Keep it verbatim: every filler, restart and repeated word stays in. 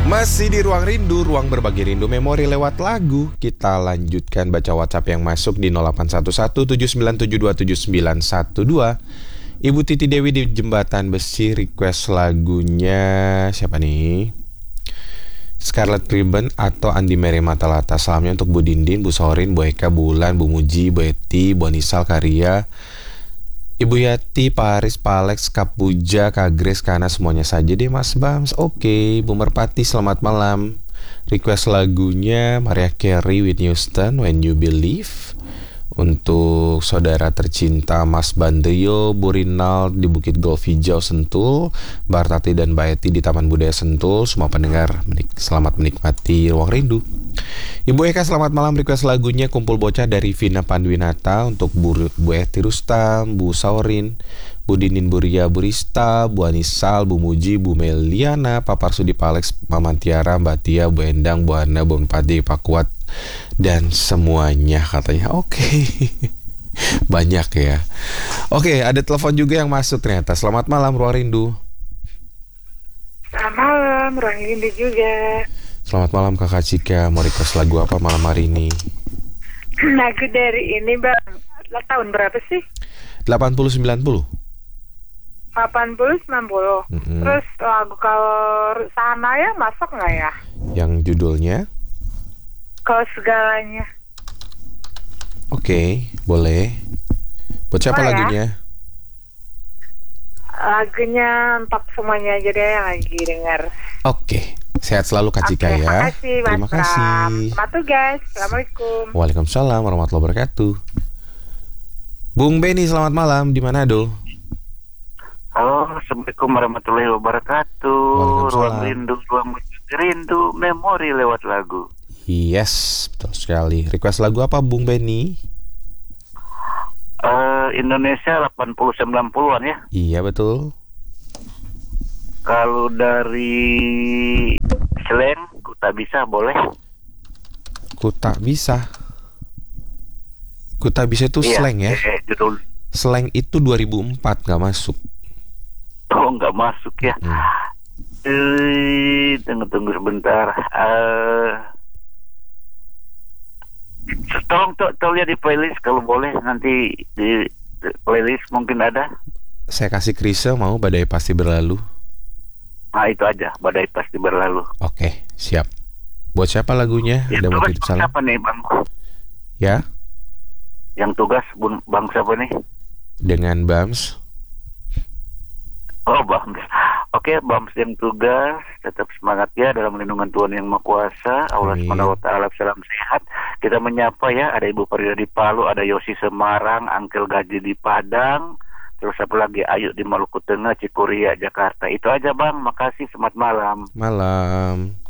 Masih di Ruang Rindu, ruang berbagi rindu memori lewat lagu. Kita lanjutkan baca WhatsApp yang masuk di nol delapan satu satu tujuh sembilan tujuh dua tujuh sembilan satu dua. Ibu Titi Dewi di Jembatan Besi request lagunya siapa nih? Scarlet Ribbon atau Andi Mary Matalata. Salamnya untuk Bu Dindin, Bu Sorin, Bu Eka, Bu Ulan, Bu Muji, Bu Eti, Bu Anisal, Karya, Ibu Yati, Pak Haris, Pak Alex, Kak Puja, Kak Grace, karena semuanya saja deh Mas Bams. Oke, Bu Merpati, selamat malam. Request lagunya Mariah Carey, Whitney Houston, When You Believe. Untuk saudara tercinta Mas Bandrio, Bu Rinal di Bukit Golf Hijau Sentul, Bartati dan Baeti di Taman Budaya Sentul. Semua pendengar menik- selamat menikmati Ruang Rindu. Ibu Eka selamat malam, request lagunya Kumpul Bocah dari Vina Panduwinata untuk Bu, Bu Eti Rustam, Bu Saurin, Bu Dinin, Bu Ria, Bu Rista, Bu Anisal, Bu Muji, Bu Meliana, Pak Parsudi, Pak Alex, Mama Tiara, Mbak Tia, Bu Endang, Bu Ana, Bu Padi, Pak Kuat, dan semuanya katanya. Oke. Banyak ya. Oke, ada telepon juga yang masuk ternyata. Selamat malam Ruang Rindu. Selamat malam, Ruang Rindu juga. Selamat malam Kakak Cika. Mau request lagu apa malam hari ini? Lagu dari ini Bang. Tahun berapa sih? delapan puluh sembilan puluh. delapan puluh sembilan puluh. Mm-hmm. Terus lagu Kalau Sana ya masuk nggak ya? Yang judulnya? Kalau Segalanya. Oke, boleh. Buat siapa Oh, ya? lagunya? Lagunya untuk semuanya aja deh yang lagi dengar. Oke, sehat selalu Kak Cika Oke, ya. makasih, Mas Terima Bram. kasih. Selamat tugas. Assalamualaikum. Waalaikumsalam warahmatullahi wabarakatuh. Bung Beni selamat malam di Manado. Halo, Assalamualaikum warahmatullahi wabarakatuh. Waalaikumsalam. Ruang rindu, ruang rindu, memori lewat lagu. Yes, betul sekali. Request lagu apa Bung Beni? Uh, Indonesia delapan puluh sembilan puluhan ya. Iya betul. Kalau dari slang, ku tak bisa boleh. Ku tak bisa. Ku tak bisa itu Iya, slang ya. eh, judul. Slang itu dua ribu empat gak masuk. Oh, nggak masuk ya. Hmm. Eh, tunggu tunggu sebentar. Uh, tolong to, tolong lihat di playlist kalau boleh, nanti di, di playlist mungkin ada. Saya kasih Krisa mau Badai Pasti Berlalu. Nah itu aja, badai pasti berlalu. Oke, siap. Buat siapa lagunya? Yang Ada mau tugas titip bang salam? siapa nih bang? Ya, Yang tugas bun, bang siapa nih? dengan Bams. Oh bang. Oke, Bams yang tugas, tetap semangat ya dalam lindungan Tuhan Yang Maha Kuasa. Allah Amin. subhanahu wa taala, salam sehat. Kita menyapa ya, ada Ibu Farida di Palu, ada Yosi Semarang, Angkel Gaji di Padang, terus apa lagi, Ayu di Maluku Tengah, Cikuria, Jakarta. Itu aja bang, makasih, selamat malam. Malam.